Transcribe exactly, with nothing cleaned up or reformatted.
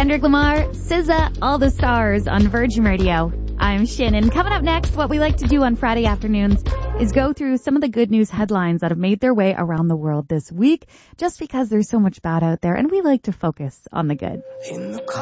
Kendrick Lamar, S Z A, All the Stars on Virgin Radio. I'm Shannon. Coming up next, what we like to do on Friday afternoons is go through some of the good news headlines that have made their way around the world this week, just because there's so much bad out there, and we like to focus on the good. In the